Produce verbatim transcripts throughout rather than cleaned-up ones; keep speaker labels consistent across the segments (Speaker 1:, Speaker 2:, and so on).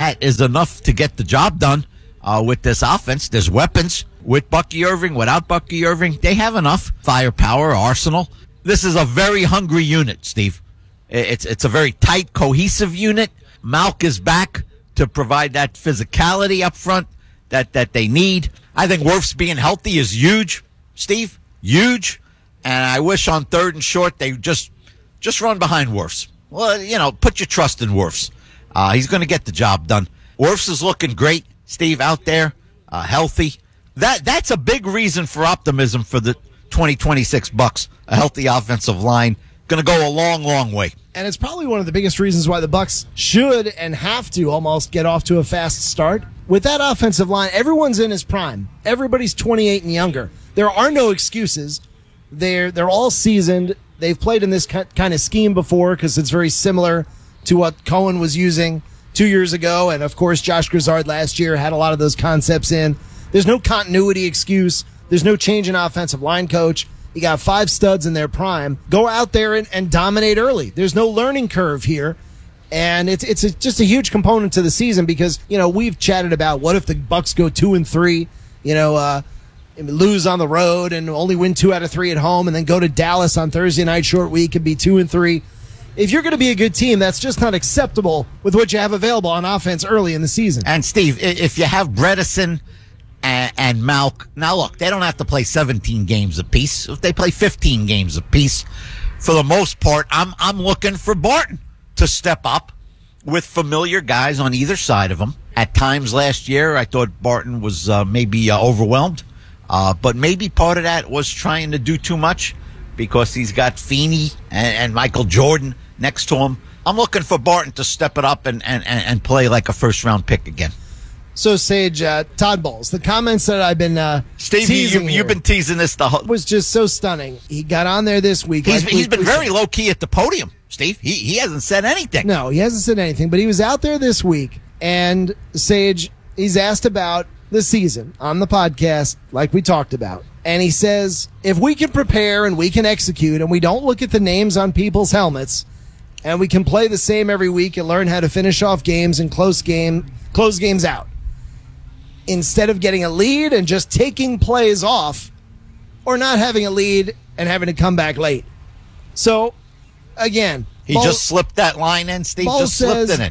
Speaker 1: that is enough to get the job done uh, with this offense. There's weapons with Bucky Irving, without Bucky Irving. They have enough firepower, arsenal. This is a very hungry unit, Steve. It's it's a very tight, cohesive unit. Malk is back to provide that physicality up front that, that they need. I think Wirfs being healthy is huge, Steve. Huge. And I wish on third and short they just just run behind Wirfs. Well, you know, put your trust in Wirfs. Uh, he's going to get the job done. Wirfs is looking great, Steve, out there, uh, healthy. That That's a big reason for optimism for the twenty twenty-six Bucks. A healthy offensive line. Going to go a long, long way.
Speaker 2: And it's probably one of the biggest reasons why the Bucks should and have to almost get off to a fast start. With that offensive line, everyone's in his prime. Everybody's twenty-eight and younger. There are no excuses. They're they're all seasoned. They've played in this kind of scheme before because it's very similar to what Cohen was using two years ago. And, of course, Josh Grizzard last year had a lot of those concepts in. There's no continuity excuse. There's no change in offensive line coach. You got five studs in their prime. Go out there and, and dominate early. There's no learning curve here. And it's it's a, just a huge component to the season because, you know, we've chatted about what if the Bucks go two and three, you know, uh, lose on the road and only win two out of three at home and then go to Dallas on Thursday night short week and be two and three. If you're going to be a good team, that's just not acceptable with what you have available on offense early in the season.
Speaker 1: And, Steve, if you have Bredesen and, and Malk, now look, they don't have to play seventeen games apiece. If they play fifteen games apiece, for the most part, I'm I'm looking for Barton to step up with familiar guys on either side of him. At times last year, I thought Barton was uh, maybe uh, overwhelmed, uh, but maybe part of that was trying to do too much because he's got Feeney and, and Michael Jordan next to him. I'm looking for Barton to step it up and, and, and play like a first-round pick again.
Speaker 2: So, Sage, uh, Todd Bowles, the comments that I've been uh,
Speaker 1: Steve,
Speaker 2: teasing
Speaker 1: you, you've been teasing this the whole...
Speaker 2: was just so stunning. He got on there this week.
Speaker 1: He's,
Speaker 2: like
Speaker 1: he's
Speaker 2: we,
Speaker 1: been
Speaker 2: we
Speaker 1: very
Speaker 2: said.
Speaker 1: low-key at the podium, Steve. He he hasn't said anything.
Speaker 2: No, he hasn't said anything, but he was out there this week, and Sage, he's asked about the season on the podcast, like we talked about, and he says, if we can prepare and we can execute and we don't look at the names on people's helmets and we can play the same every week and learn how to finish off games and close game, close games out, instead of getting a lead and just taking plays off or not having a lead and having to come back late. So, again,
Speaker 1: He
Speaker 2: Ball,
Speaker 1: just slipped that line in, Steve.
Speaker 2: Ball
Speaker 1: just slipped
Speaker 2: says,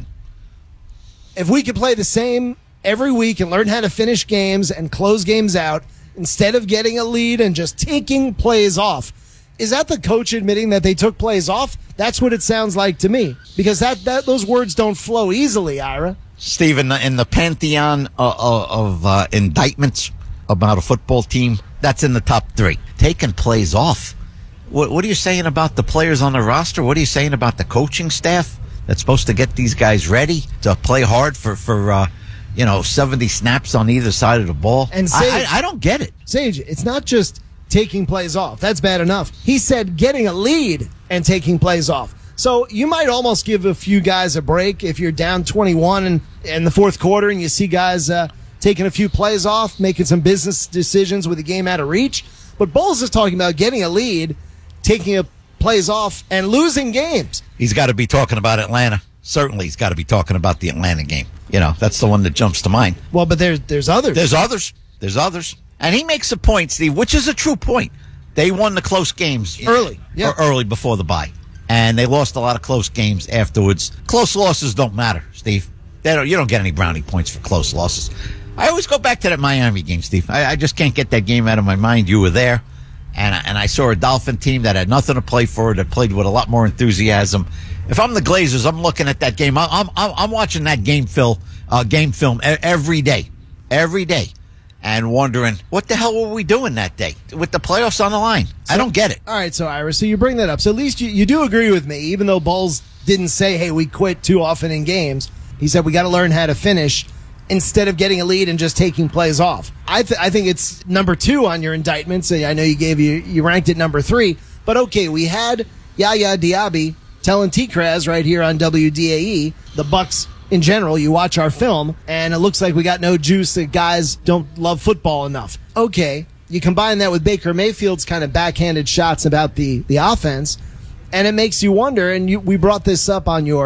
Speaker 1: it in.
Speaker 2: If we could play the same every week and learn how to finish games and close games out instead of getting a lead and just taking plays off, is that the coach admitting that they took plays off? That's what it sounds like to me, because that, that those words don't flow easily, Ira.
Speaker 1: Steve, in the, in the pantheon uh, uh, of uh, indictments about a football team, that's in the top three. Taking plays off. What, what are you saying about the players on the roster? What are you saying about the coaching staff that's supposed to get these guys ready to play hard for, for uh, you know, seventy snaps on either side of the ball?
Speaker 2: And Sage,
Speaker 1: I, I, I don't get it.
Speaker 2: Sage, it's not just taking plays off. That's bad enough. He said getting a lead and taking plays off. So you might almost give a few guys a break if you're down twenty-one in, in the fourth quarter and you see guys uh, taking a few plays off, making some business decisions with the game out of reach. But Bowles is talking about getting a lead, taking a plays off, and losing games.
Speaker 1: He's got to be talking about Atlanta. Certainly he's got to be talking about the Atlanta game. You know, that's the one that jumps to mind.
Speaker 2: Well, but there's there's others.
Speaker 1: There's others. There's others. And he makes a point, Steve, which is a true point. They won the close games
Speaker 2: early, yeah.
Speaker 1: or early before the bye. And they lost a lot of close games afterwards. Close losses don't matter, Steve. They don't, you don't get any brownie points for close losses. I always go back to that Miami game, Steve. I, I just can't get that game out of my mind. You were there. And, and I saw a Dolphin team that had nothing to play for, that played with a lot more enthusiasm. If I'm the Glazers, I'm looking at that game. I'm I'm, I'm watching that game, Phil, uh, game film every day. Every day. And wondering, what the hell were we doing that day with the playoffs on the line? So, I don't get it.
Speaker 2: All right, so, Ira, so you bring that up. So at least you, you do agree with me, even though Bowles didn't say, hey, we quit too often in games. He said we got to learn how to finish instead of getting a lead and just taking plays off. I, th- I think it's number two on your indictments. I know you gave you you ranked it number three. But, okay, we had Yaya Diaby telling T-Kraz right here on W D A E, the Bucks in general, you watch our film, and it looks like we got no juice, that guys don't love football enough. Okay, you combine that with Baker Mayfield's kind of backhanded shots about the, the offense, and it makes you wonder, and you, we brought this up on your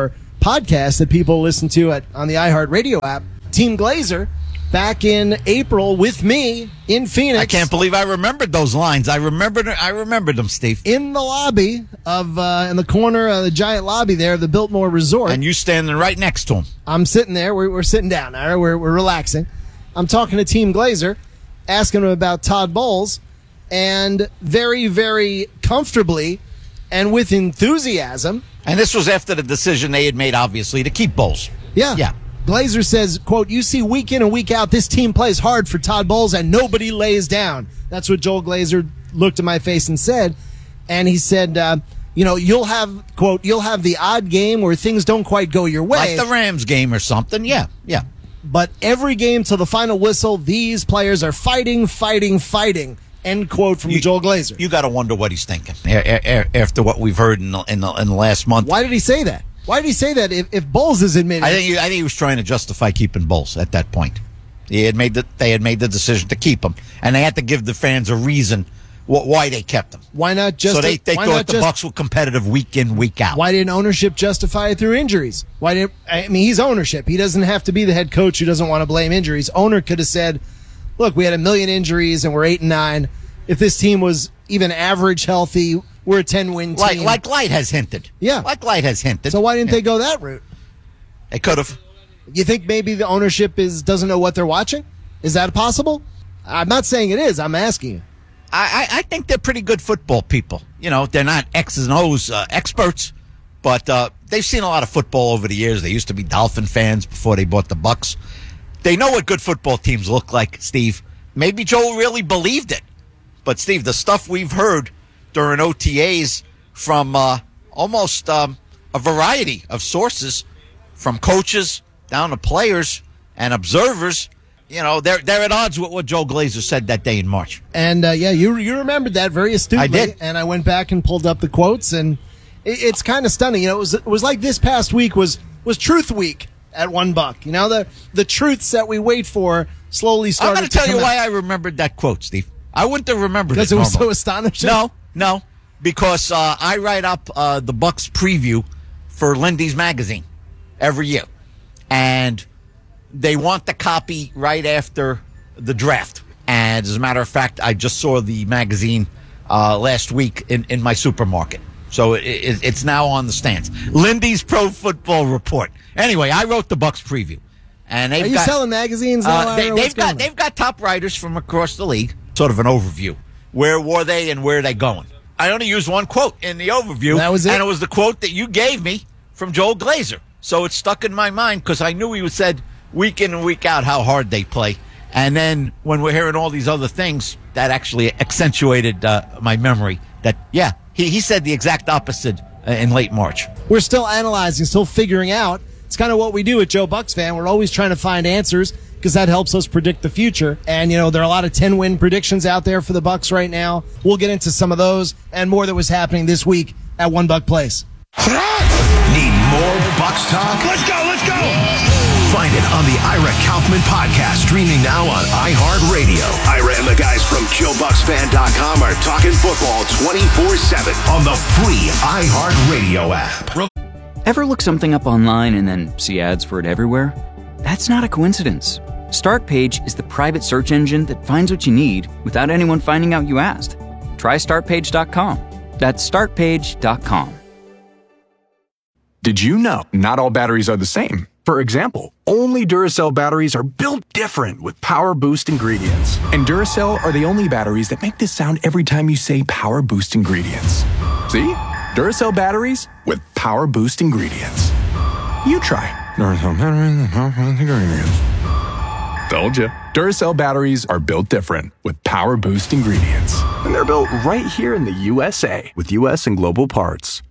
Speaker 2: podcast that people listen to at on the iHeartRadio app. Team Glazer back in April with me in Phoenix.
Speaker 1: I can't believe I remembered those lines. I remembered I remembered them, Steve.
Speaker 2: In the lobby of, uh, in the corner of the giant lobby there of the Biltmore Resort.
Speaker 1: And you standing right next to him.
Speaker 2: I'm sitting there. We're, we're sitting down. All right? We're, we're relaxing. I'm talking to Team Glazer, asking him about Todd Bowles, and very, very comfortably and with enthusiasm.
Speaker 1: And this was after the decision they had made, obviously, to keep Bowles.
Speaker 2: Yeah.
Speaker 1: Yeah.
Speaker 2: Glazer says, quote, you see week in and week out, this team plays hard for Todd Bowles and nobody lays down. That's what Joel Glazer looked at my face and said. And he said, uh, you know, you'll have, quote, you'll have the odd game where things don't quite go your way.
Speaker 1: Like the Rams game or something. Yeah, yeah.
Speaker 2: But every game till the final whistle, these players are fighting, fighting, fighting. End quote from
Speaker 1: You-
Speaker 2: Joel Glazer.
Speaker 1: You got to wonder what he's thinking a- a- a- after what we've heard in the, in the, in the last month.
Speaker 2: Why did he say that? Why did he say that if, if Bowles is admitting?
Speaker 1: I think he, I think he was trying to justify keeping Bowles at that point. He had made the, they had made the decision to keep him, and they had to give the fans a reason wh- why they kept him.
Speaker 2: Why not just?
Speaker 1: So they, they
Speaker 2: why
Speaker 1: thought
Speaker 2: not
Speaker 1: the
Speaker 2: just,
Speaker 1: Bucs were competitive week in, week out.
Speaker 2: Why didn't ownership justify it through injuries? Why didn't? I mean, he's ownership. He doesn't have to be the head coach who doesn't want to blame injuries. Owner could have said, "Look, we had a million injuries and we're eight and nine. If this team was even average healthy, we're a ten-win team."
Speaker 1: Like like Light has hinted.
Speaker 2: Yeah.
Speaker 1: Like Light has hinted.
Speaker 2: So why didn't
Speaker 1: Yeah.
Speaker 2: they go that route?
Speaker 1: They could have.
Speaker 2: You think maybe the ownership is doesn't know what they're watching? Is that possible? I'm not saying it is. I'm asking you.
Speaker 1: I, I, I think they're pretty good football people. You know, they're not X's and O's uh, experts, but uh, they've seen a lot of football over the years. They used to be Dolphin fans before they bought the Bucs. They know what good football teams look like, Steve. Maybe Joel really believed it. But, Steve, the stuff we've heard during O T As from uh, almost um, a variety of sources, from coaches down to players and observers, you know, they're they're at odds with what Joe Glazer said that day in March.
Speaker 2: And, uh, yeah, you you remembered that very astutely.
Speaker 1: I did.
Speaker 2: And I went back and pulled up the quotes, and it, it's kind of stunning. You know, it was, it was like this past week was, was Truth Week at One Buck. You know, the, the truths that we wait for slowly
Speaker 1: I'm
Speaker 2: started
Speaker 1: going to tell you
Speaker 2: come
Speaker 1: why
Speaker 2: out.
Speaker 1: I remembered that quote, Steve. I wouldn't have remembered it
Speaker 2: Because it was so
Speaker 1: normally.
Speaker 2: astonishing?
Speaker 1: No, no, because uh, I write up uh, the Bucs preview for Lindy's magazine every year, and they want the copy right after the draft. And as a matter of fact, I just saw the magazine uh, last week in, in my supermarket, so it, it, it's now on the stands. Lindy's Pro Football Report. Anyway, I wrote the Bucs preview, and they've
Speaker 2: Are you
Speaker 1: got,
Speaker 2: selling magazines now?
Speaker 1: uh, they,
Speaker 2: Ira? What's
Speaker 1: they've got
Speaker 2: going on?
Speaker 1: they've got top writers from across the league. Sort of an overview. Where were they and where are they going? I only used one quote in the overview.
Speaker 2: That was it?
Speaker 1: And it was the quote that you gave me from Joel Glazer. So it stuck in my mind because I knew he said week in and week out how hard they play. And then when we're hearing all these other things, that actually accentuated uh, my memory that, yeah, he, he said the exact opposite uh, in late March.
Speaker 2: We're still analyzing, still figuring out. It's kind of what we do at Joe Bucks Fan. We're always trying to find answers because that helps us predict the future. And, you know, there are a lot of ten-win predictions out there for the Bucks right now. We'll get into some of those and more that was happening this week at One Buck Place.
Speaker 3: Need more Bucks talk?
Speaker 4: Let's go, let's go!
Speaker 3: Find it on the Ira Kaufman podcast, streaming now on iHeartRadio. Ira and the guys from Joe Bucks Fan dot com are talking football twenty-four seven on the free iHeartRadio app.
Speaker 5: Ever look something up online and then see ads for it everywhere? That's not a coincidence. Startpage is the private search engine that finds what you need without anyone finding out you asked. Try start page dot com. That's start page dot com.
Speaker 6: Did you know not all batteries are the same? For example, only Duracell batteries are built different with Power Boost ingredients. And Duracell are the only batteries that make this sound every time you say Power Boost ingredients. See? Duracell batteries with Power Boost ingredients. You try. Duracell batteries with Power Boost ingredients. Told you. Duracell batteries are built different with Power Boost ingredients. And they're built right here in the U S A with U S and global parts.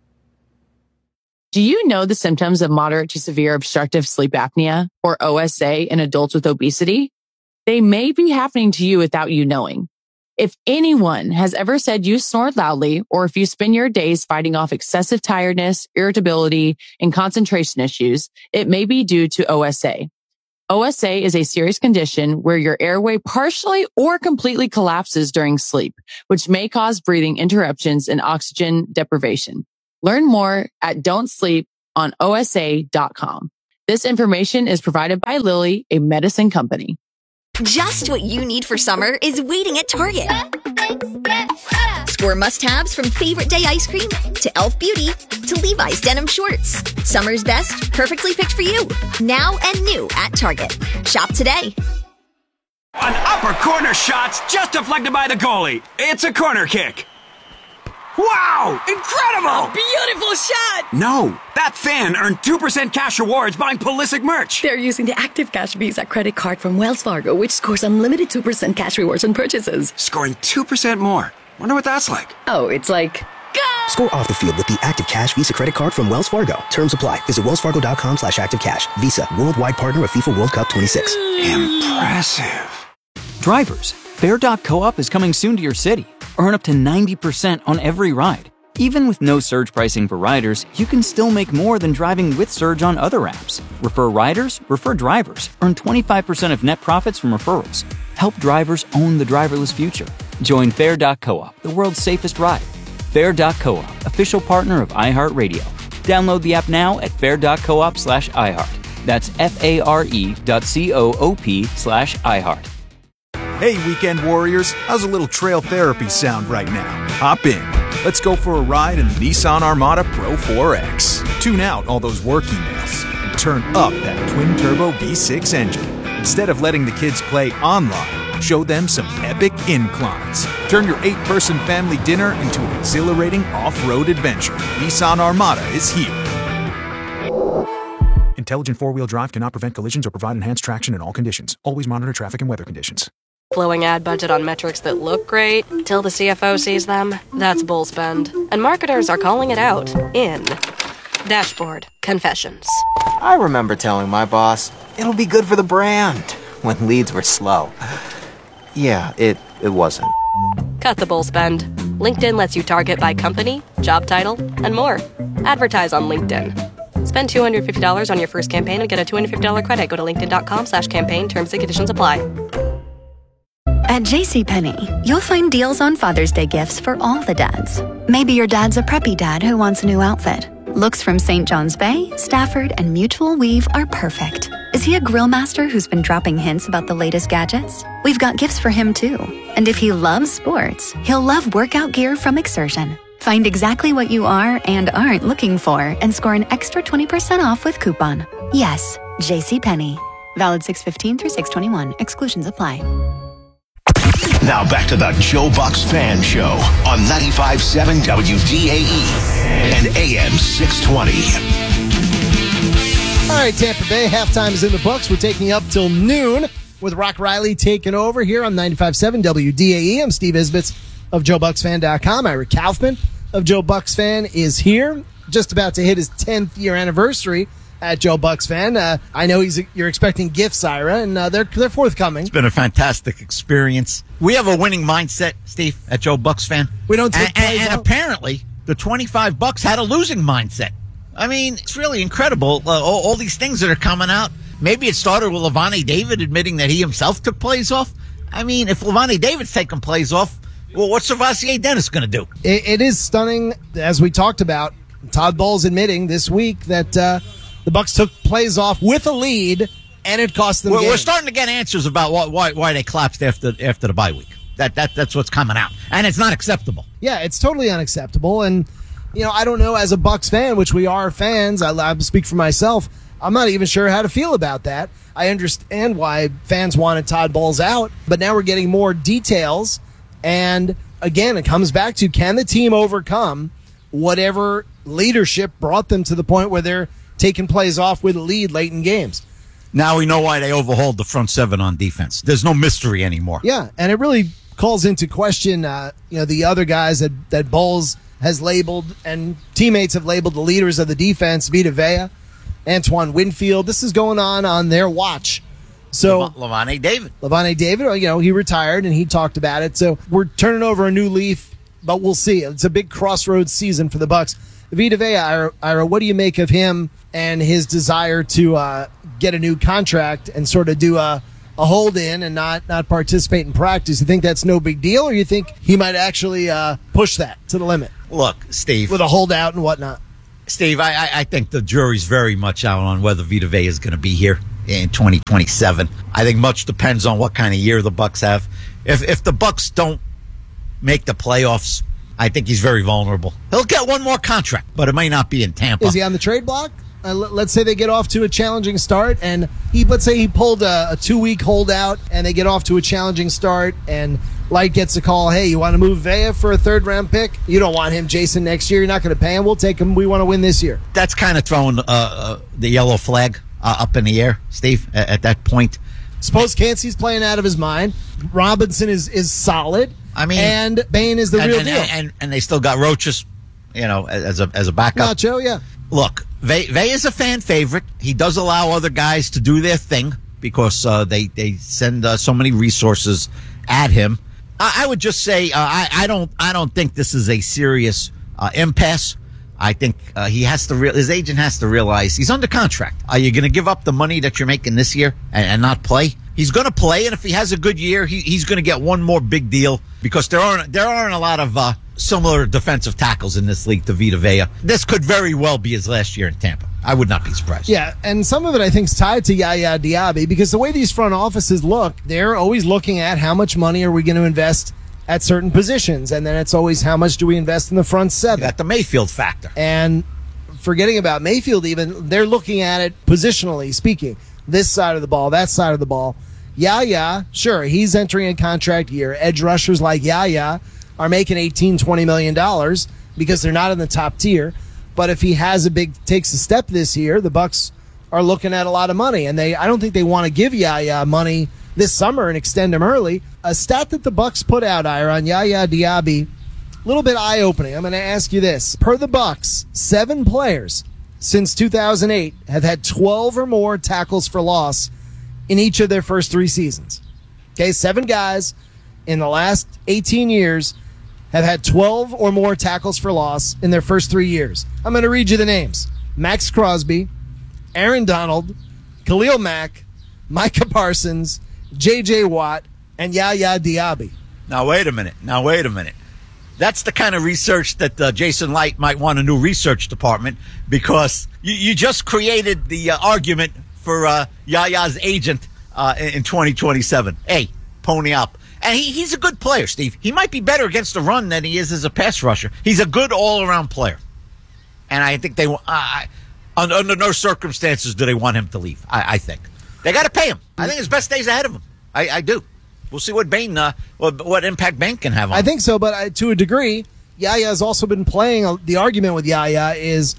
Speaker 7: Do you know the symptoms of moderate to severe obstructive sleep apnea, or O S A, in adults with obesity? They may be happening to you without you knowing. If anyone has ever said you snore loudly, or if you spend your days fighting off excessive tiredness, irritability, and concentration issues, it may be due to O S A. O S A is a serious condition where your airway partially or completely collapses during sleep, which may cause breathing interruptions and oxygen deprivation. Learn more at don't sleep on O S A dot com. This information is provided by Lilly, a medicine company.
Speaker 4: Just what you need for summer is waiting at Target. Score must-haves from favorite day ice cream to e l f Beauty to Levi's denim shorts. Summer's best, perfectly picked for you. Now and new at Target. Shop today.
Speaker 8: An upper corner shot's just deflected by the goalie. It's a corner kick. Wow! Incredible!
Speaker 9: Beautiful shot!
Speaker 8: No, that fan earned two percent cash rewards buying Pulisic merch.
Speaker 9: They're using the Active Cash Visa credit card from Wells Fargo, which scores unlimited two percent cash rewards on purchases.
Speaker 8: Scoring two percent more. Wonder what that's like.
Speaker 9: Oh, it's like... Go!
Speaker 10: Score off the field with the Active Cash Visa credit card from Wells Fargo. Terms apply. Visit wellsfargo.com slash activecash. Visa, worldwide partner of FIFA World Cup twenty-six.
Speaker 8: Impressive.
Speaker 5: Drivers, Fair dot Co-op is coming soon to your city. Earn up to ninety percent on every ride. Even with no surge pricing for riders, you can still make more than driving with Surge on other apps. Refer riders, refer drivers. Earn twenty-five percent of net profits from referrals. Help drivers own the driverless future. Join Fair dot Co-op, the world's safest ride. Fair dot Co-op, official partner of iHeartRadio. Download the app now at fair.coop slash iHeart. That's F-A-R-E dot C-O-O-P slash iHeart.
Speaker 11: Hey, weekend warriors, how's a little trail therapy sound right now? Hop in. Let's go for a ride in the Nissan Armada Pro four X. Tune out all those work emails and turn up that twin-turbo V six engine. Instead of letting the kids play online, show them some epic inclines. Turn your eight-person family dinner into an exhilarating off-road adventure. Nissan Armada is here. Intelligent four-wheel drive cannot prevent collisions or provide enhanced traction in all conditions. Always monitor traffic and weather conditions.
Speaker 12: Blowing ad budget on metrics that look great till the C F O sees them? That's bull spend. And marketers are calling it out in Dashboard Confessions.
Speaker 13: I remember telling my boss, it'll be good for the brand, when leads were slow. Yeah, it, it wasn't.
Speaker 12: Cut the bull spend. LinkedIn lets you target by company, job title, and more. Advertise on LinkedIn. Spend two hundred fifty dollars on your first campaign and get a two hundred fifty dollars credit. Go to linkedin.com slash campaign. Terms and conditions apply.
Speaker 14: At JCPenney, you'll find deals on Father's Day gifts for all the dads. Maybe your dad's a preppy dad who wants a new outfit. Looks from Saint John's Bay, Stafford, and Mutual Weave are perfect. Is he a grill master who's been dropping hints about the latest gadgets? We've got gifts for him too. And if he loves sports, he'll love workout gear from Exertion. Find exactly what you are and aren't looking for and score an extra twenty percent off with coupon. Yes, JCPenney. Valid six fifteen through six twenty-one. Exclusions apply.
Speaker 3: Now back to the Joe Bucks Fan Show on ninety-five point seven W D A E and A M six twenty.
Speaker 2: All right, Tampa Bay, halftime is in the books. We're taking you up till noon with Rock Riley taking over here on ninety-five point seven W D A E. I'm Steve Isbitz of Joe Bucks Fan dot com. Ira Kaufman of Joe Bucks Fan is here, just about to hit his tenth year anniversary at Joe Bucks Fan. Uh, I know he's you're expecting gifts, Ira, and uh, they're they're forthcoming.
Speaker 1: It's been a fantastic experience. We have a winning mindset, Steve, at Joe Bucks Fan.
Speaker 2: We don't take
Speaker 1: and, and, and apparently the twenty-five Bucks had a losing mindset. I mean, it's really incredible. Uh, all, all these things that are coming out. Maybe it started with Levante David admitting that he himself took plays off. I mean, if Levante David's taking plays off, well, what's Servassier Dennis going to do?
Speaker 2: It, it is stunning, as we talked about. Todd Bowles admitting this week that uh, the Bucks took plays off with a lead, and it cost them.
Speaker 1: We're,
Speaker 2: games.
Speaker 1: we're starting to get answers about why why, why they collapsed after after the bye week. That that that's what's coming out, and it's not acceptable.
Speaker 2: Yeah, it's totally unacceptable. And you know, I don't know, as a Bucks fan, which we are fans, I, I speak for myself. I'm not even sure how to feel about that. I understand why fans wanted Todd Bowles out, but now we're getting more details. And again, it comes back to, can the team overcome whatever leadership brought them to the point where they're taking plays off with a lead late in games?
Speaker 1: Now we know why they overhauled the front seven on defense. There's no mystery anymore.
Speaker 2: Yeah, and it really calls into question, uh, you know, the other guys that, that Bowles has labeled and teammates have labeled the leaders of the defense, Vita Vea, Antoine Winfield. This is going on on their watch. So
Speaker 1: Levante David.
Speaker 2: Levante David, you know, he retired and he talked about it. So we're turning over a new leaf, but we'll see. It's a big crossroads season for the Bucks. Vita Vea, Ira, Ira, what do you make of him and his desire to uh, get a new contract and sort of do a, a hold in and not, not participate in practice? You think that's no big deal, or you think he might actually uh, push that to the limit?
Speaker 1: Look, Steve,
Speaker 2: with a holdout and whatnot.
Speaker 1: Steve, I, I, I think the jury's very much out on whether Vita Vea is going to be here in twenty twenty-seven. I think much depends on what kind of year the Bucks have. If if the Bucks don't make the playoffs, I think he's very vulnerable. He'll get one more contract, but it may not be in Tampa.
Speaker 2: Is he on the trade block? Uh, l- let's say they get off to a challenging start, and he let's say he pulled a, a two-week holdout, and they get off to a challenging start, and Light gets a call, hey, you want to move Vea for a third-round pick? You don't want him, Jason, next year. You're not going to pay him. We'll take him. We want to win this year.
Speaker 1: That's kind of throwing uh, uh, the yellow flag uh, up in the air, Steve, at, at that point.
Speaker 2: Suppose Cansey's playing out of his mind. Robinson is, is solid.
Speaker 1: I mean,
Speaker 2: and Bain is the
Speaker 1: and,
Speaker 2: real
Speaker 1: and,
Speaker 2: deal.
Speaker 1: And, and, and they still got Roaches, you know, as a as a backup.
Speaker 2: Nacho, yeah.
Speaker 1: Look, Vea Vea is a fan favorite. He does allow other guys to do their thing because uh, they they send uh, so many resources at him. I, I would just say uh, I, I don't I don't think this is a serious uh, impasse. I think uh, he has to. Re- his agent has to realize he's under contract. Are you going to give up the money that you're making this year and, and not play? He's going to play, and if he has a good year, he, he's going to get one more big deal because there aren't there aren't a lot of uh, similar defensive tackles in this league to Vita Vea. This could very well be his last year in Tampa. I would not be surprised.
Speaker 2: Yeah, and some of it I think is tied to Yaya Diaby because the way these front offices look, they're always looking at how much money are we going to invest at certain positions, and then it's always how much do we invest in the front seven.
Speaker 1: You got the Mayfield factor.
Speaker 2: And forgetting about Mayfield even, they're looking at it positionally speaking. This side of the ball, that side of the ball. Yaya, sure, he's entering a contract year. Edge rushers like Yaya are making eighteen, twenty million dollars because they're not in the top tier. But if he has a big, takes a step this year, the Bucks are looking at a lot of money. And they, I don't think they want to give Yaya money this summer and extend him early. A stat that the Bucks put out, Ira, on Yaya Diaby, a little bit eye-opening. I'm going to ask you this. Per the Bucks, seven players since two thousand eight have had twelve or more tackles for loss in each of their first three seasons. Okay, seven guys in the last eighteen years have had twelve or more tackles for loss in their first three years. I'm going to read you the names. Max Crosby, Aaron Donald, Khalil Mack, Micah Parsons, J J Watt, and Yaya Diaby.
Speaker 1: Now, wait a minute. Now, wait a minute. That's the kind of research that uh, Jason Light might want a new research department because you, you just created the uh, argument for uh, Yaya's agent uh, in twenty twenty-seven. Hey, pony up. And he, he's a good player, Steve. He might be better against the run than he is as a pass rusher. He's a good all-around player. And I think they uh, under, under no circumstances do they want him to leave, I, I think. They got to pay him. I think his best days ahead of him. I, I do. We'll see what Bain, uh, what, what impact Bain can have on
Speaker 2: I
Speaker 1: him.
Speaker 2: think so, but I, to a degree, Yaya has also been playing. The argument with Yaya is,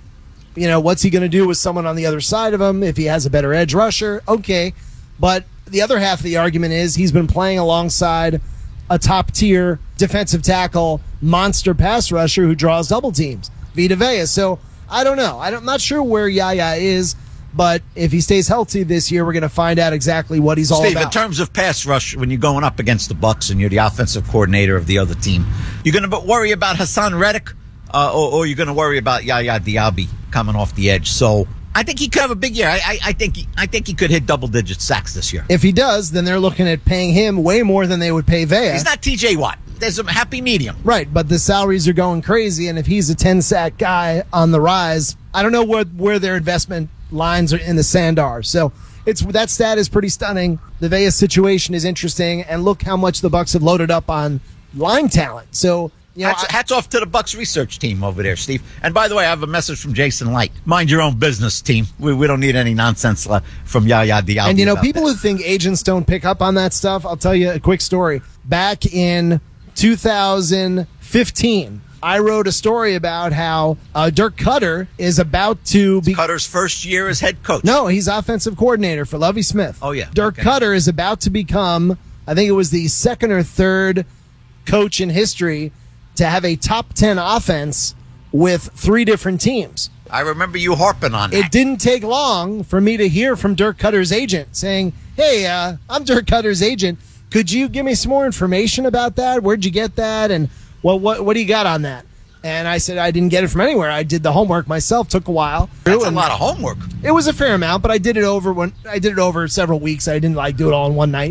Speaker 2: you know, what's he going to do with someone on the other side of him if he has a better edge rusher? Okay. But the other half of the argument is he's been playing alongside a top-tier defensive tackle, monster pass rusher who draws double teams, Vita Vea. So I don't know. I don't, I'm not sure where Yaya is, but if he stays healthy this year, we're going to find out exactly what he's all
Speaker 1: Steve,
Speaker 2: about.
Speaker 1: in terms of pass rush, when you're going up against the Bucks and you're the offensive coordinator of the other team, you're going to worry about Hassan Reddick, uh, or, or you're going to worry about Yaya Diaby coming off the edge. So I think he could have a big year. I, I, I think he, I think he could hit double-digit sacks this year.
Speaker 2: If he does, then they're looking at paying him way more than they would pay Vea.
Speaker 1: He's not T J Watt. There's a happy medium.
Speaker 2: Right, but the salaries are going crazy, and if he's a ten-sack guy on the rise, I don't know where where their investment lines are in the sand are. So it's that stat is pretty stunning. The Vea situation is interesting, and look how much the Bucks have loaded up on line talent. So you know,
Speaker 1: hats,
Speaker 2: I,
Speaker 1: hats off to the Bucks research team over there, Steve. And by the way, I have a message from Jason Light. Mind your own business, team. We we don't need any nonsense uh, from Yaya Diaby.
Speaker 2: And you know, people
Speaker 1: there.
Speaker 2: who think agents don't pick up on that stuff, I'll tell you a quick story. Back in two thousand fifteen, I wrote a story about how uh, Dirk Cutter is about to be...
Speaker 1: Cutter's first year as head coach.
Speaker 2: No, he's offensive coordinator for Lovie Smith.
Speaker 1: Oh, yeah.
Speaker 2: Dirk
Speaker 1: okay.
Speaker 2: Cutter is about to become, I think it was the second or third coach in history to have a top ten offense with three different teams.
Speaker 1: I remember you harping on that.
Speaker 2: It didn't take long for me to hear from Dirk Cutter's agent saying, hey, uh, I'm Dirk Cutter's agent. Could you give me some more information about that? Where'd you get that? And well, what what do you got on that? And I said, I didn't get it from anywhere. I did the homework myself. Took a while.
Speaker 1: That's a lot of homework.
Speaker 2: It was a fair amount, but I did it over when I did it over several weeks. I didn't like do it all in one night.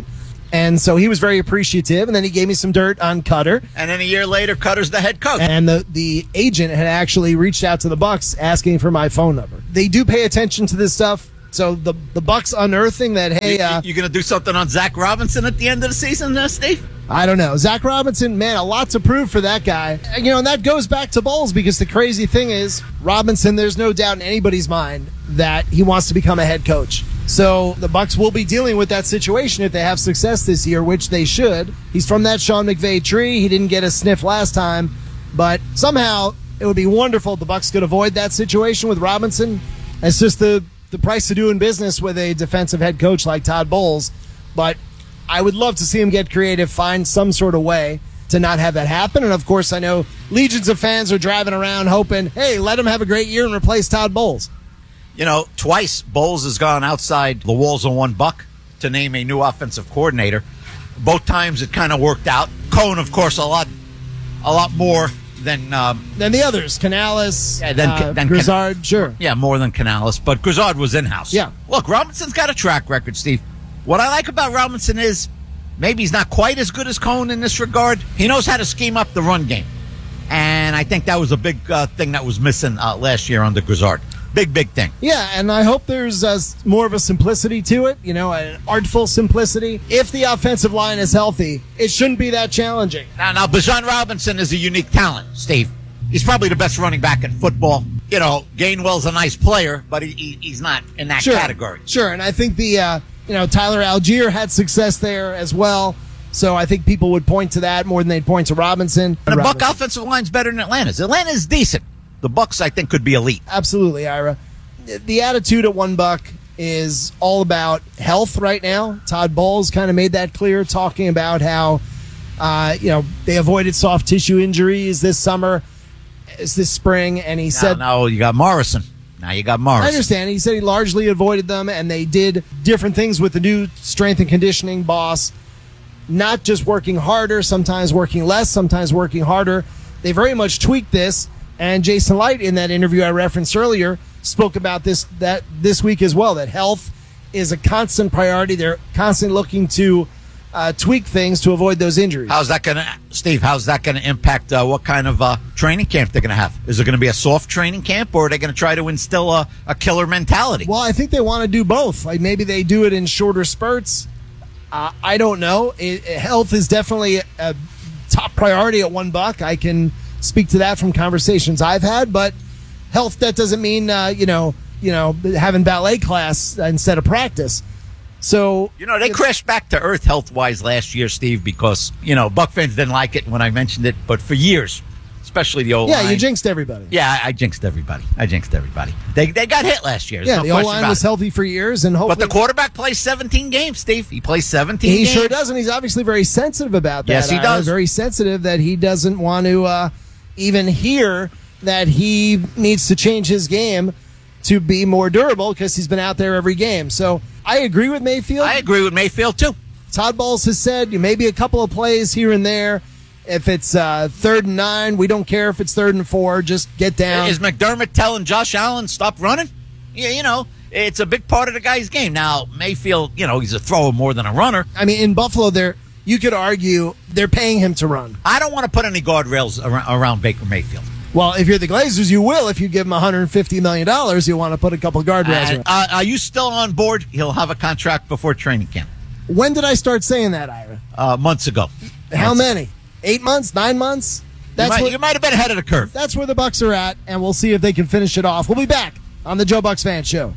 Speaker 2: And so he was very appreciative, and then he gave me some dirt on Cutter.
Speaker 1: And then a year later, Cutter's the head coach.
Speaker 2: And the, the agent had actually reached out to the Bucs asking for my phone number. They do pay attention to this stuff. So the the Bucs unearthing that, hey...
Speaker 1: You,
Speaker 2: uh,
Speaker 1: you going to do something on Zach Robinson at the end of the season, uh, Steve?
Speaker 2: I don't know. Zach Robinson, man, a lot to prove for that guy. And, you know, and that goes back to Bowles, because the crazy thing is, Robinson, there's no doubt in anybody's mind that he wants to become a head coach. So the Bucs will be dealing with that situation if they have success this year, which they should. He's from that Sean McVay tree. He didn't get a sniff last time, but somehow it would be wonderful if the Bucs could avoid that situation with Robinson. It's just the, the price of doing business with a defensive head coach like Todd Bowles. But I would love to see him get creative, find some sort of way to not have that happen. And, of course, I know legions of fans are driving around hoping, hey, let him have a great year and replace Todd Bowles.
Speaker 1: You know, twice Bowles has gone outside the walls of one buck to name a new offensive coordinator. Both times it kind of worked out. Cohen, of course, a lot a lot more than... Um,
Speaker 2: than the others. Canales,
Speaker 1: yeah, then,
Speaker 2: uh,
Speaker 1: then
Speaker 2: Grizzard,
Speaker 1: Can-
Speaker 2: sure.
Speaker 1: Yeah, more than Canales, but Grizzard was in-house.
Speaker 2: Yeah.
Speaker 1: Look, Robinson's got a track record, Steve. What I like about Robinson is maybe he's not quite as good as Cohen in this regard. He knows how to scheme up the run game. And I think that was a big uh, thing that was missing uh, last year under Grizzard. Big, big thing.
Speaker 2: Yeah, and I hope there's uh, more of a simplicity to it, you know, an artful simplicity. If the offensive line is healthy, it shouldn't be that challenging.
Speaker 1: Now, now Bijan Robinson is a unique talent, Steve. He's probably the best running back in football. You know, Gainwell's a nice player, but he, he, he's not in that
Speaker 2: sure,
Speaker 1: category.
Speaker 2: Sure, and I think the, uh, you know, Tyler Algier had success there as well. So I think people would point to that more than they'd point to Robinson.
Speaker 1: And the
Speaker 2: Robinson.
Speaker 1: Buck offensive line's better than Atlanta's. Atlanta's decent. The Bucs, I think, could be elite.
Speaker 2: Absolutely, Ira. The attitude at One Buck is all about health right now. Todd Bowles kind of made that clear, talking about how, uh, you know, they avoided soft tissue injuries this summer, this spring, and he
Speaker 1: now,
Speaker 2: said...
Speaker 1: Now you got Morrison. Now you got Morrison.
Speaker 2: I understand. He said he largely avoided them, and they did different things with the new strength and conditioning boss, not just working harder, sometimes working less, sometimes working harder. They very much tweaked this. And Jason Light, in that interview I referenced earlier, spoke about this that this week as well, that health is a constant priority. They're constantly looking to uh, tweak things to avoid those injuries.
Speaker 1: How's that going to, Steve, how's that going to impact uh, what kind of uh, training camp they're going to have? Is it going to be a soft training camp, or are they going to try to instill a, a killer mentality?
Speaker 2: Well, I think they want to do both. Like maybe they do it in shorter spurts. Uh, I don't know. It, health is definitely a, a top priority at One Buck. I can speak to that from conversations I've had, but health, that doesn't mean, uh, you know, you know, having ballet class instead of practice. So,
Speaker 1: you know, they crashed back to earth health-wise last year, Steve, because, you know, Buck fans didn't like it when I mentioned it, but for years, especially the O-line.
Speaker 2: Yeah, you jinxed everybody.
Speaker 1: Yeah, I, I jinxed everybody. I jinxed everybody. They they got hit last year. There's
Speaker 2: yeah,
Speaker 1: no
Speaker 2: the
Speaker 1: question
Speaker 2: O-line
Speaker 1: about
Speaker 2: was
Speaker 1: it.
Speaker 2: healthy for years, and hopefully...
Speaker 1: But the quarterback plays seventeen games, Steve. He plays seventeen
Speaker 2: he
Speaker 1: games.
Speaker 2: He sure does, and he's obviously very sensitive about that.
Speaker 1: Yes, he
Speaker 2: Ira.
Speaker 1: does.
Speaker 2: Very sensitive that he doesn't want to uh, even hear that he needs to change his game to be more durable because he's been out there every game. So I agree with Mayfield.
Speaker 1: I agree with Mayfield, too.
Speaker 2: Todd Bowles has said maybe a couple of plays here and there. If it's uh, third and nine, we don't care if it's third and four. Just get down.
Speaker 1: Is McDermott telling Josh Allen, stop running? Yeah, you know, it's a big part of the guy's game. Now, Mayfield, you know, he's a thrower more than a runner.
Speaker 2: I mean, in Buffalo, they're, you could argue they're paying him to run.
Speaker 1: I don't want to put any guardrails around, around Baker Mayfield.
Speaker 2: Well, if you're the Glazers, you will. If you give him one hundred fifty million dollars, you want to put a couple guardrails
Speaker 1: Uh, uh, are you still on board? He'll have a contract before training camp.
Speaker 2: When did I start saying that, Ira?
Speaker 1: Uh, months ago.
Speaker 2: How
Speaker 1: months
Speaker 2: many? Ago. Eight months? Nine months?
Speaker 1: That's you, might, what, you might have been ahead of the curve.
Speaker 2: That's where the Bucs are at, and we'll see if they can finish it off. We'll be back on the Joe Bucs Fan Show.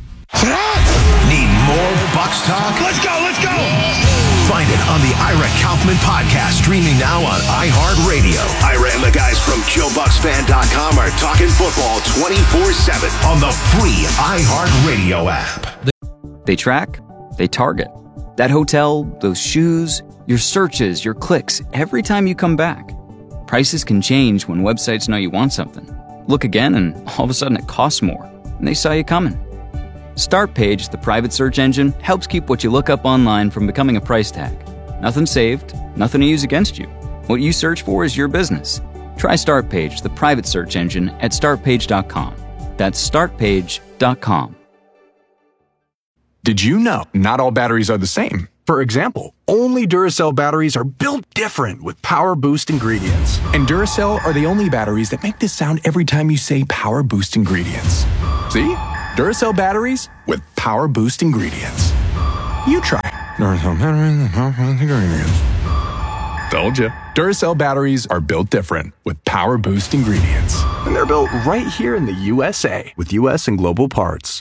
Speaker 3: Need more Bucs talk?
Speaker 8: Let's go, let's go!
Speaker 3: Find it on the Ira Kaufman podcast, streaming now on iHeartRadio. Ira and the guys from Joe Bucs Fan dot com are talking football twenty-four seven on the free iHeartRadio app.
Speaker 5: They track, they target. That hotel, those shoes, your searches, your clicks, every time you come back. Prices can change when websites know you want something. Look again and all of a sudden it costs more, and they saw you coming. StartPage, the private search engine, helps keep what you look up online from becoming a price tag. Nothing saved, nothing to use against you. What you search for is your business. Try StartPage, the private search engine, at start page dot com. That's start page dot com.
Speaker 6: Did you know not all batteries are the same? For example, only Duracell batteries are built different with Power Boost ingredients. And Duracell are the only batteries that make this sound every time you say Power Boost ingredients. See? Duracell batteries with Power Boost ingredients. You try Duracell batteries with Power Boost ingredients. Told you. Duracell batteries are built different with Power Boost ingredients. And they're built right here in the U S A with U S and global parts.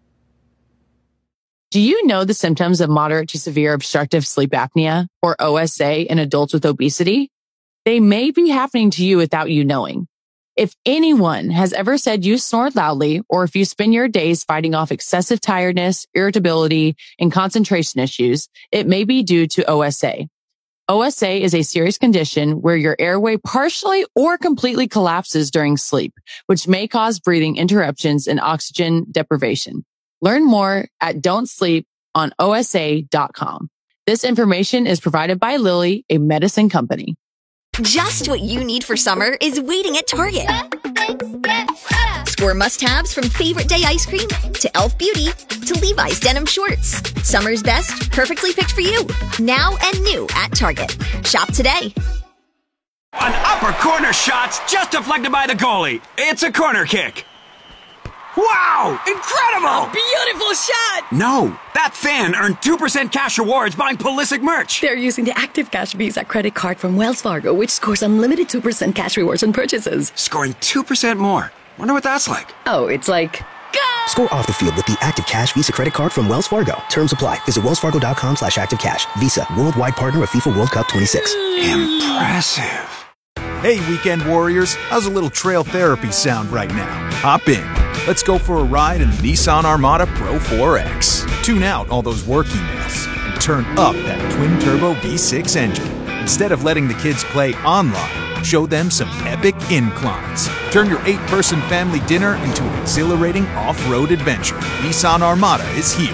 Speaker 7: Do you know the symptoms of moderate to severe obstructive sleep apnea, or O S A, in adults with obesity? They may be happening to you without you knowing. If anyone has ever said you snore loudly, or if you spend your days fighting off excessive tiredness, irritability, and concentration issues, it may be due to O S A. O S A is a serious condition where your airway partially or completely collapses during sleep, which may cause breathing interruptions and oxygen deprivation. Learn more at don't sleep on O S A dot com. This information is provided by Lilly, a medicine company.
Speaker 4: Just what you need for summer is waiting at Target. Score must-haves from favorite day ice cream to e l f Beauty to Levi's denim shorts. Summer's best, perfectly picked for you. Now and new at Target. Shop today.
Speaker 8: An upper corner shot's just deflected by the goalie. It's a corner kick. Wow! Incredible!
Speaker 9: Beautiful shot!
Speaker 8: No, that fan earned two percent cash rewards buying Pulisic merch.
Speaker 9: They're using the Active Cash Visa credit card from Wells Fargo, which scores unlimited two percent cash rewards on purchases.
Speaker 8: Scoring two percent more. Wonder what that's like.
Speaker 9: Oh, it's like... Go!
Speaker 10: Score off the field with the Active Cash Visa credit card from Wells Fargo. Terms apply. Visit wellsfargo.com slash activecash. Visa. Worldwide partner of FIFA World Cup twenty-six.
Speaker 8: Impressive.
Speaker 11: Hey, weekend warriors, how's a little trail therapy sound right now? Hop in. Let's go for a ride in the Nissan Armada Pro four X. Tune out all those work emails and turn up that twin-turbo V six engine. Instead of letting the kids play online, show them some epic inclines. Turn your eight-person family dinner into an exhilarating off-road adventure. Nissan Armada is here.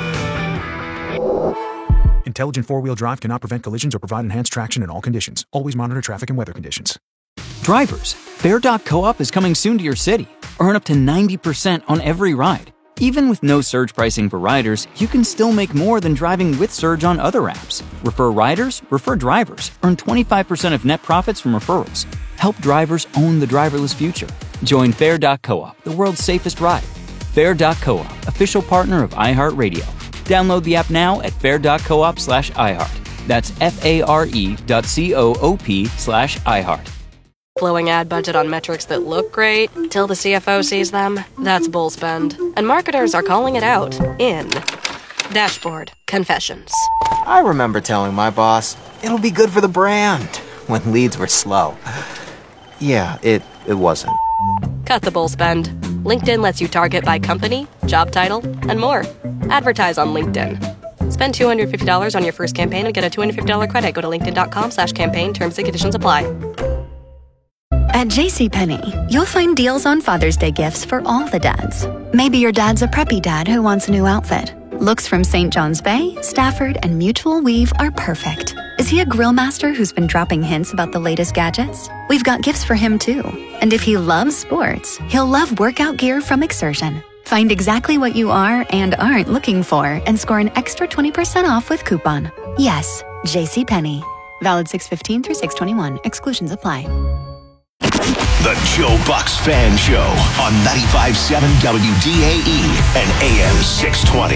Speaker 11: Intelligent four-wheel drive cannot prevent collisions or provide enhanced traction in all conditions. Always monitor traffic and weather conditions.
Speaker 5: Drivers, Fair dot coop is coming soon to your city. Earn up to ninety percent on every ride. Even with no surge pricing for riders, you can still make more than driving with Surge on other apps. Refer riders, refer drivers. Earn twenty-five percent of net profits from referrals. Help drivers own the driverless future. Join Fair dot coop, the world's safest ride. Fair dot coop, official partner of iHeartRadio. Download the app now at fair dot coop slash iHeart. That's F-A-R-E dot C-O-O-P slash iHeart.
Speaker 12: Blowing ad budget on metrics that look great till the C F O sees them? That's bull spend. And marketers are calling it out in Dashboard Confessions.
Speaker 13: I remember telling my boss, it'll be good for the brand, when leads were slow. Yeah, it, it wasn't.
Speaker 12: Cut the bull spend. LinkedIn lets you target by company, job title, and more. Advertise on LinkedIn. Spend two hundred fifty dollars on your first campaign and get a two hundred fifty dollars credit. Go to linkedin.com slash campaign. Terms and conditions apply.
Speaker 14: At JCPenney, you'll find deals on Father's Day gifts for all the dads. Maybe your dad's a preppy dad who wants a new outfit. Looks from Saint John's Bay, Stafford, and Mutual Weave are perfect. Is he a grill master who's been dropping hints about the latest gadgets? We've got gifts for him too. And if he loves sports, he'll love workout gear from Exertion. Find exactly what you are and aren't looking for and score an extra twenty percent off with coupon. Yes, JCPenney. Valid six fifteen through six twenty-one. Exclusions apply.
Speaker 3: The Joe Bucks Fan Show on ninety-five point seven W D A E and A M six twenty.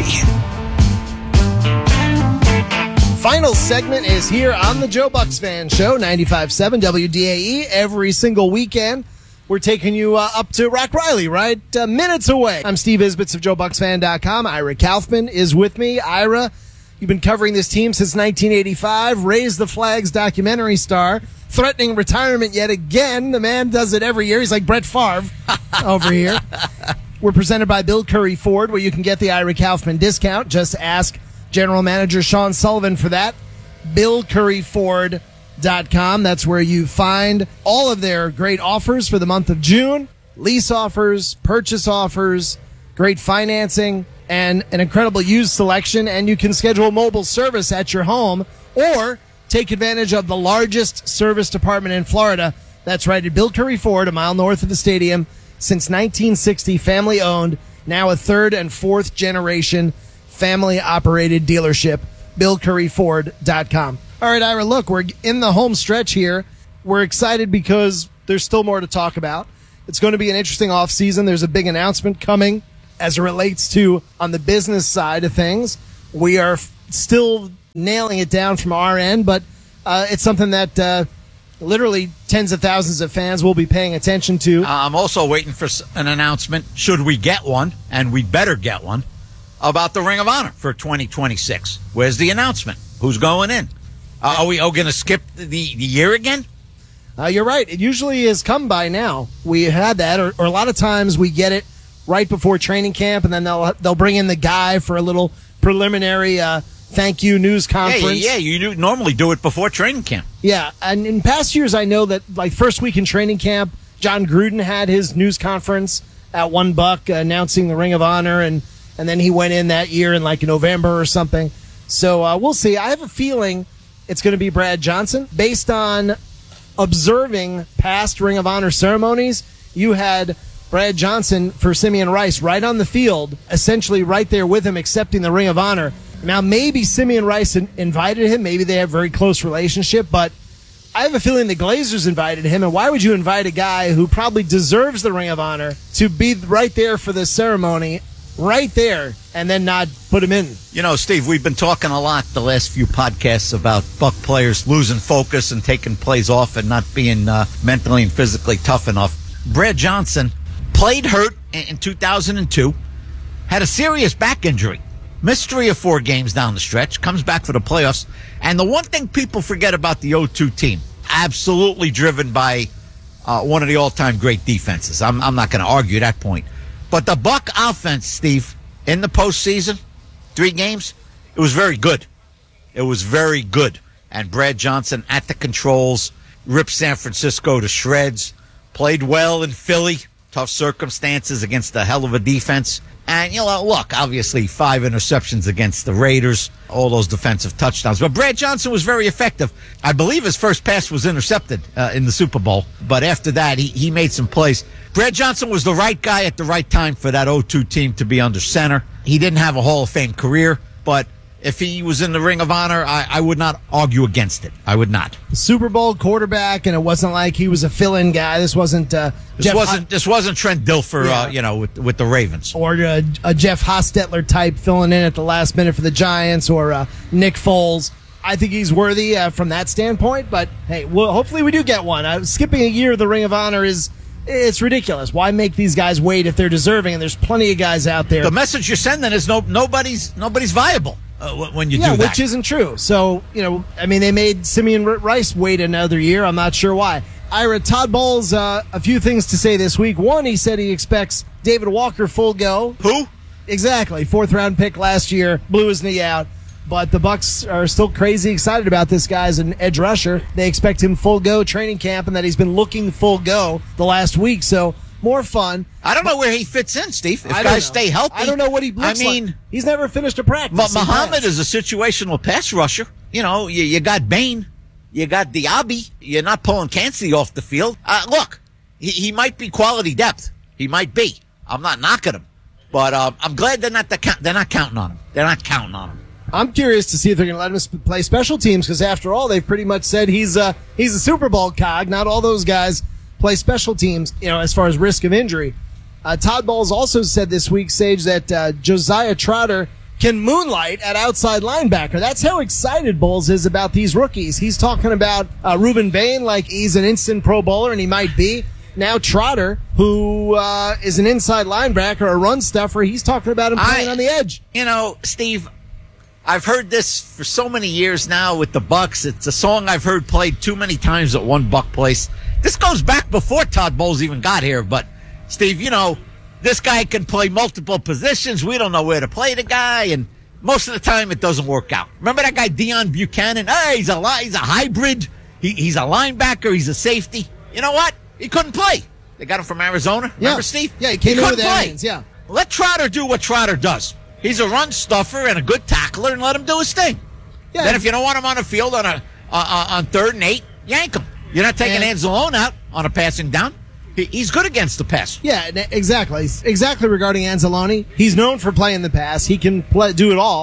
Speaker 2: Final segment is here on the Joe Bucks Fan Show, ninety-five point seven W D A E. Every single weekend, we're taking you uh, up to Rock Riley, right? Uh, minutes away. I'm Steve Isbitz of Joe Bucks Fan dot com. Ira Kaufman is with me. Ira, you've been covering this team since nineteen eighty-five. Raise the Flags documentary star. Threatening retirement yet again. The man does it every year. He's like Brett Favre over here. We're presented by Bill Curry Ford, where you can get the Ira Kaufman discount. Just ask General Manager Sean Sullivan for that. Bill Curry Ford dot com. That's where you find all of their great offers for the month of June. Lease offers, purchase offers, great financing, and an incredible used selection. And you can schedule mobile service at your home or take advantage of the largest service department in Florida. That's right, at Bill Curry Ford, a mile north of the stadium. Since nineteen sixty, family-owned, now a third and fourth generation family-operated dealership. bill curry ford dot com. All right, Ira, look, we're in the home stretch here. We're excited because there's still more to talk about. It's going to be an interesting offseason. There's a big announcement coming as it relates to on the business side of things. We are f- still nailing it down from our end, but uh, it's something that uh, literally tens of thousands of fans will be paying attention to.
Speaker 1: Uh, I'm also waiting for an announcement, should we get one, and we better get one, about the Ring of Honor for twenty twenty-six. Where's the announcement? Who's going in? Uh, are we oh, going to skip the, the year again?
Speaker 2: Uh, you're right. It usually has come by now. We had that, or, or a lot of times we get it right before training camp, and then they'll they'll bring in the guy for a little preliminary uh, thank you news conference.
Speaker 1: Yeah, yeah, yeah, you do normally do it before training camp.
Speaker 2: Yeah, and in past years, I know that like first week in training camp, John Gruden had his news conference at One Buck uh, announcing the Ring of Honor, and and then he went in that year in like November or something. So uh, we'll see. I have a feeling it's going to be Brad Johnson. Based on observing past Ring of Honor ceremonies, you had Brad Johnson for Simeon Rice right on the field, essentially right there with him accepting the Ring of Honor. Now, maybe Simeon Rice in- invited him. Maybe they have a very close relationship, but I have a feeling the Glazers invited him, and why would you invite a guy who probably deserves the Ring of Honor to be right there for the ceremony, right there, and then not put him in?
Speaker 1: You know, Steve, we've been talking a lot the last few podcasts about Buck players losing focus and taking plays off and not being uh, mentally and physically tough enough. Brad Johnson played hurt in two thousand two, had a serious back injury, missed three or four games down the stretch, comes back for the playoffs. And the one thing people forget about the oh two team, absolutely driven by uh, one of the all-time great defenses. I'm, I'm not going to argue that point. But the Buck offense, Steve, in the postseason, three games, it was very good. It was very good. And Brad Johnson at the controls, ripped San Francisco to shreds, played well in Philly, tough circumstances against a hell of a defense. And, you know, look, obviously five interceptions against the Raiders, all those defensive touchdowns. But Brad Johnson was very effective. I believe his first pass was intercepted uh, in the Super Bowl. But after that, he, he made some plays. Brad Johnson was the right guy at the right time for that oh two team to be under center. He didn't have a Hall of Fame career, but if he was in the Ring of Honor, I, I would not argue against it. I would not.
Speaker 2: Super Bowl quarterback, and it wasn't like he was a fill-in guy. This wasn't uh,
Speaker 1: this
Speaker 2: Jeff
Speaker 1: wasn't
Speaker 2: Ho-
Speaker 1: this wasn't Trent Dilfer, yeah. uh, you know, with with the Ravens,
Speaker 2: or a, a Jeff Hostetler type filling in at the last minute for the Giants, or uh, Nick Foles. I think he's worthy uh, from that standpoint. But hey, well, hopefully we do get one. Uh, skipping a year of the Ring of Honor is. It's ridiculous. Why make these guys wait if they're deserving? And there's plenty of guys out there.
Speaker 1: The message you're sending is no nobody's nobody's viable uh, when you
Speaker 2: yeah,
Speaker 1: do that.
Speaker 2: Which isn't true. So, you know, I mean, they made Simeon Rice wait another year. I'm not sure why. Ira, Todd Bowles, uh, a few things to say this week. One, he said he expects David Walker full go.
Speaker 1: Who?
Speaker 2: Exactly. Fourth round pick last year. Blew his knee out. But the Bucs are still crazy excited about this guy as an edge rusher. They expect him full go training camp, and that he's been looking full go the last week. So more fun.
Speaker 1: I don't know where he fits in, Steve. If
Speaker 2: I
Speaker 1: guys
Speaker 2: don't know.
Speaker 1: stay healthy,
Speaker 2: I don't know what he looks
Speaker 1: I mean,
Speaker 2: like. He's never finished a practice.
Speaker 1: But Muhammad is a situational pass rusher. You know, you, you got Bain, you got Diaby. You're not pulling Cansey off the field. Uh, look, he, he might be quality depth. He might be. I'm not knocking him, but uh, I'm glad they're not the, they're not counting on him. They're not counting on him.
Speaker 2: I'm curious to see if they're going to let him sp- play special teams, because after all, they've pretty much said he's a, he's a Super Bowl cog. Not all those guys play special teams, you know, as far as risk of injury. Uh, Todd Bowles also said this week, Sage, that uh, Josiah Trotter can moonlight at outside linebacker. That's how excited Bowles is about these rookies. He's talking about uh, Reuben Bain like he's an instant Pro Bowler, and he might be. Now Trotter, who uh, is an inside linebacker, a run stuffer, he's talking about him playing
Speaker 1: I,
Speaker 2: on the edge.
Speaker 1: You know, Steve, I've heard this for so many years now with the Bucs. It's a song I've heard played too many times at one Buck place. This goes back before Todd Bowles even got here. But, Steve, you know, this guy can play multiple positions. We don't know where to play the guy, and most of the time it doesn't work out. Remember that guy, Deion Buchanan? Hey, he's a, he's a hybrid. He, he's a linebacker. He's a safety. You know what? He couldn't play. They got him from Arizona.
Speaker 2: Yeah.
Speaker 1: Remember, Steve?
Speaker 2: Yeah, he came
Speaker 1: he
Speaker 2: in
Speaker 1: couldn't
Speaker 2: with
Speaker 1: play.
Speaker 2: aliens, yeah.
Speaker 1: Let Trotter do what Trotter does. He's a run stuffer and a good tackler, and let him do his thing. Yeah. Then if you don't want him on the field on a uh, on third and eight, yank him. You're not taking
Speaker 2: And-
Speaker 1: Anzalone out on a passing down. He, he's good against the pass.
Speaker 2: Yeah, exactly. Exactly regarding Anzalone. He's known for playing the pass. He can play, do it all.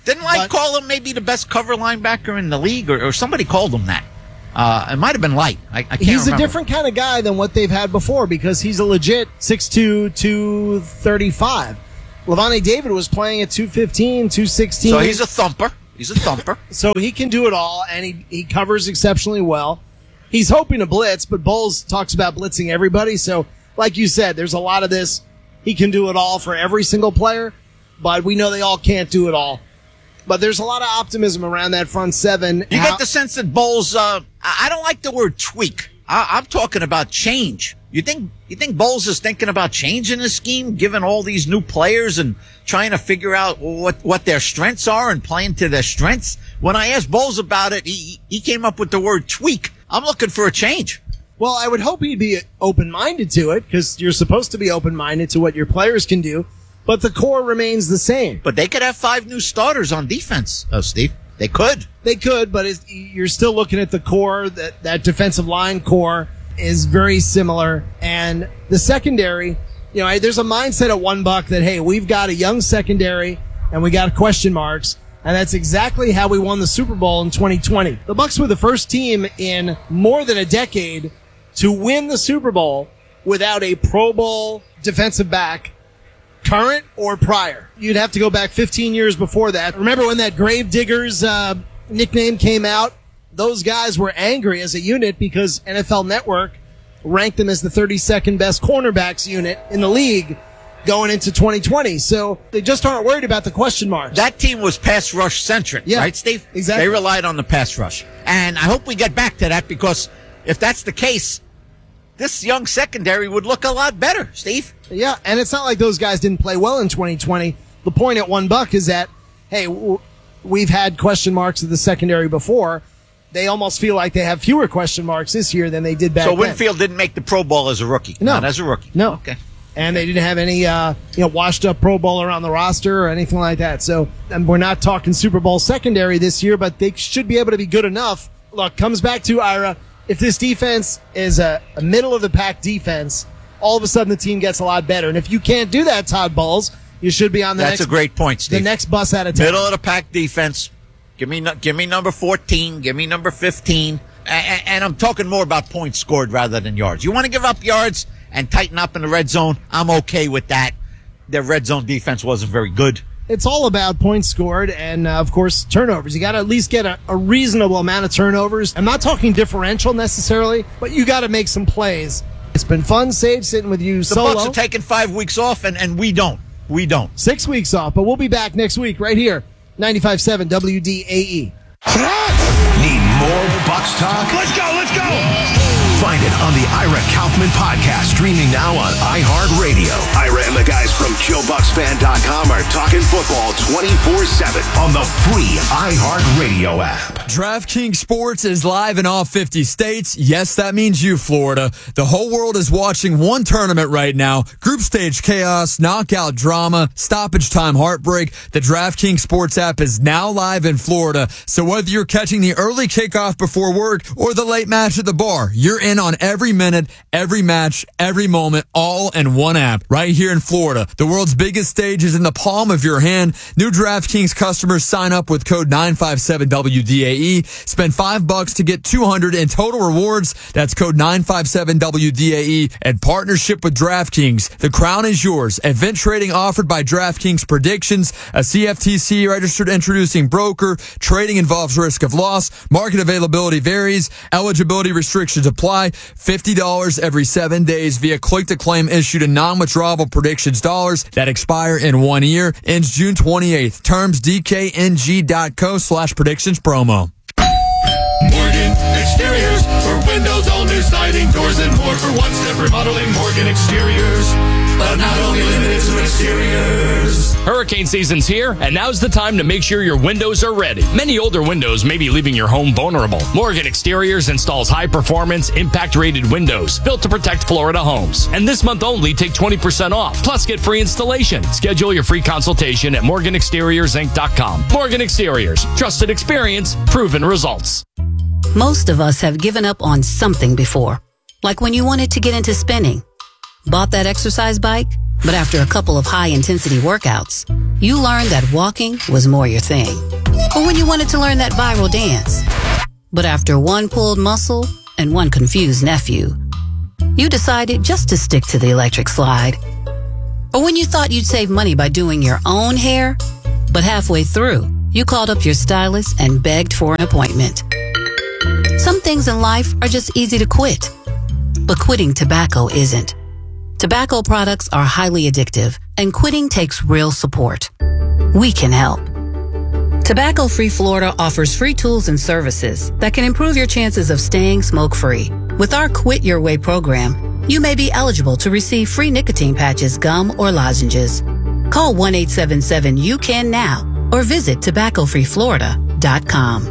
Speaker 1: Didn't Light call him maybe the best cover linebacker in the league, or, or somebody called him that? Uh, it might have been Light. I, I can't
Speaker 2: He's
Speaker 1: remember.
Speaker 2: a different kind of guy than what they've had before because he's a legit six two, two thirty-five. Levante David was playing at two fifteen, two sixteen.
Speaker 1: So he's a thumper. He's a thumper.
Speaker 2: So he can do it all, and he, he covers exceptionally well. He's hoping to blitz, but Bowles talks about blitzing everybody. So, like you said, there's a lot of this. He can do it all for every single player, but we know they all can't do it all. But there's a lot of optimism around that front seven.
Speaker 1: You
Speaker 2: How-
Speaker 1: get the sense that Bowles, uh, I I don't like the word tweak. I, I'm talking about change. You think, you think Bowles is thinking about changing his scheme, given all these new players and trying to figure out what, what their strengths are and playing to their strengths? When I asked Bowles about it, he, he came up with the word tweak. I'm looking for a change.
Speaker 2: Well, I would hope he'd be open-minded to it because you're supposed to be open-minded to what your players can do, but the core remains the same.
Speaker 1: But they could have five new starters on defense, oh, Steve. They could.
Speaker 2: They could, but it's, you're still looking at the core. That, that defensive line core is very similar. And the secondary, you know, I, there's a mindset at One Buck that, hey, we've got a young secondary and we got question marks. And that's exactly how we won the Super Bowl in twenty twenty. The Bucs were the first team in more than a decade to win the Super Bowl without a Pro Bowl defensive back, current or prior. You'd have to go back fifteen years before that. Remember when that Gravediggers uh, nickname came out? Those guys were angry as a unit because N F L Network ranked them as the thirty-second best cornerbacks unit in the league going into twenty twenty. So they just aren't worried about the question marks.
Speaker 1: That team was pass rush centric,
Speaker 2: Yeah,
Speaker 1: right, Steve?
Speaker 2: exactly.
Speaker 1: They relied on the pass rush. And I hope we get back to that because if that's the case, this young secondary would look a lot better, Steve.
Speaker 2: Yeah, and it's not like those guys didn't play well in twenty twenty. The point at One Buck is that, hey, w- we've had question marks at the secondary before. They almost feel like they have fewer question marks this year than they did back
Speaker 1: so
Speaker 2: then.
Speaker 1: Winfield didn't make the Pro Bowl as a rookie.
Speaker 2: No.
Speaker 1: Not as a rookie.
Speaker 2: No.
Speaker 1: Okay.
Speaker 2: And they didn't have any, uh, you know, washed up Pro Bowler on the roster or anything like that. So and we're not talking Super Bowl secondary this year, but they should be able to be good enough. Look, comes back to Ira. If this defense is a, a middle of the pack defense, all of a sudden the team gets a lot better. And if you can't do that, Todd Bowles, you should be on the
Speaker 1: That's
Speaker 2: next,
Speaker 1: a great point, Steve.
Speaker 2: the next bus out of town.
Speaker 1: Middle of the pack defense. Give me, nu- give me number fourteen. Give me number fifteen. And, and I'm talking more about points scored rather than yards. You want to give up yards and tighten up in the red zone? I'm okay with that. Their red zone defense wasn't very good.
Speaker 2: It's all about points scored and, uh, of course, turnovers. You got to at least get a, a reasonable amount of turnovers. I'm not talking differential necessarily, but you got to make some plays. It's been fun, Sage, sitting with you
Speaker 1: The
Speaker 2: solo.
Speaker 1: Bucs are taking five weeks off, and, and we don't. We don't.
Speaker 2: Six weeks off, but we'll be back next week right here, ninety-five point seven W D A E.
Speaker 3: Need more Bucs talk?
Speaker 8: Let's go, let's go!
Speaker 3: Find it on the Ira Kaufman podcast, streaming now on iHeartRadio. Ira and the guys from Kill Bucks Fan dot com are talking football twenty-four seven on the free iHeartRadio app.
Speaker 15: DraftKings Sports is live in all fifty states. Yes, that means you, Florida. The whole world is watching one tournament right now. Group stage chaos, knockout drama, stoppage time heartbreak. The DraftKings Sports app is now live in Florida. So whether you're catching the early kickoff before work or the late match at the bar, you're in on every minute, every match, every moment, all in one app right here in Florida. The world's biggest stage is in the palm of your hand. New DraftKings customers sign up with code nine five seven W D A E. Spend five bucks to get two hundred in total rewards. That's code nine five seven W D A E. And partnership with DraftKings. The crown is yours. Event trading offered by DraftKings Predictions, a C F T C registered introducing broker. Trading involves risk of loss. Market availability varies. Eligibility restrictions apply. fifty dollars every seven days via click-to-claim issued in non-withdrawable predictions dollars that expire in one year. Ends June twenty-eighth. Terms D K N G dot co slash predictions promo.
Speaker 16: Morgan Exteriors for windows, all new siding, doors, and more for one-step remodeling. Morgan Exteriors, but not only limited to exteriors.
Speaker 17: Hurricane season's here, and now's the time to make sure your windows are ready. Many older windows may be leaving your home vulnerable. Morgan Exteriors installs high-performance, impact-rated windows built to protect Florida homes. And this month only, take twenty percent off, plus get free installation. Schedule your free consultation at Morgan Exteriors Inc dot com. Morgan Exteriors, trusted experience, proven results.
Speaker 18: Most of us have given up on something before. Like when you wanted to get into spinning. Bought that exercise bike, But after a couple of high-intensity workouts, you learned that walking was more your thing. Or when you wanted to learn that viral dance. But after one pulled muscle and one confused nephew, you decided just to stick to the electric slide. Or when you thought you'd save money by doing your own hair, but halfway through, you called up your stylist and begged for an appointment. Some things in life are just easy to quit, but quitting tobacco isn't. Tobacco products are highly addictive, and quitting takes real support. We can help. Tobacco Free Florida offers free tools and services that can improve your chances of staying smoke-free. With our Quit Your Way program, you may be eligible to receive free nicotine patches, gum, or lozenges. Call one eight seven seven U C A N now or visit tobacco free florida dot com.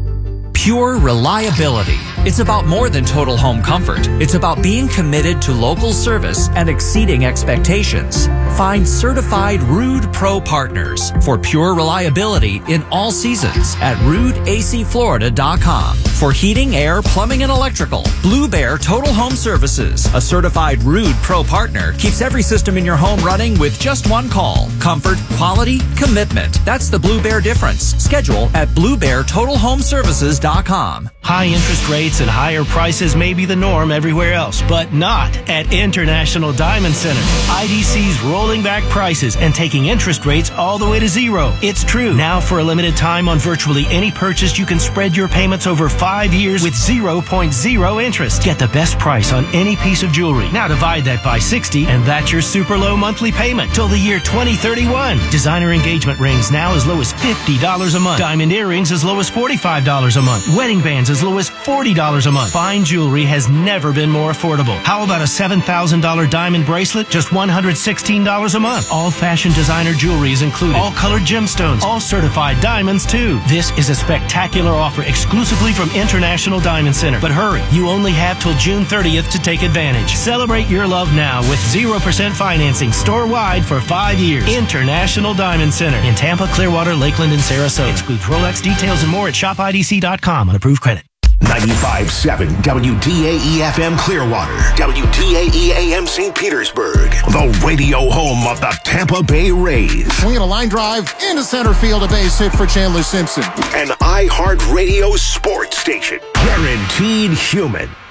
Speaker 19: Pure reliability. It's about more than total home comfort. It's about being committed to local service and exceeding expectations. Find certified Ruud Pro partners for pure reliability in all seasons at ruud a c florida dot com. For heating, air, plumbing, and electrical, Blue Bear Total Home Services, a certified Ruud Pro partner, keeps every system in your home running with just one call. Comfort, quality, commitment. That's the Blue Bear difference. Schedule at blue bear total home services dot com.
Speaker 20: High interest rates and higher prices may be the norm everywhere else, but not at International Diamond Center. I D C's rolling back prices and taking interest rates all the way to zero. It's true. Now for a limited time on virtually any purchase, you can spread your payments over five years with zero point zero interest. Get the best price on any piece of jewelry. Now divide that by sixty, and that's your super low monthly payment till the year twenty thirty-one. Designer engagement rings now as low as fifty dollars a month. Diamond earrings as low as forty-five dollars a month. Wedding bands as low as forty dollars a month. Fine jewelry has never been more affordable. How about a seven thousand dollars diamond bracelet? Just one hundred sixteen dollars a month. All fashion designer jewelry is included. All colored gemstones. All certified diamonds too. This is a spectacular offer exclusively from International Diamond Center. But hurry, you only have till June thirtieth to take advantage. Celebrate your love now with zero percent financing store-wide for five years. International Diamond Center in Tampa, Clearwater, Lakeland, and Sarasota. Excludes Rolex. Details and more at shop I D C dot com on approved credit.
Speaker 3: ninety-five point seven W D A E F M Clearwater, W D A E A M Saint Petersburg, the radio home of the Tampa Bay Rays.
Speaker 21: Swinging a line drive into center field, a base hit for Chandler Simpson.
Speaker 3: An iHeartRadio sports station, guaranteed human.